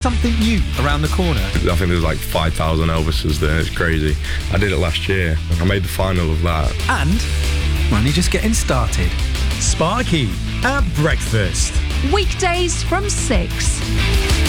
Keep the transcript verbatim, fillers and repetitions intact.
something new around the corner. I think there's like five thousand Elvises there. It's crazy. I did it last year. I made the final of that. And we're only just getting started. Sparky at breakfast. Weekdays from six.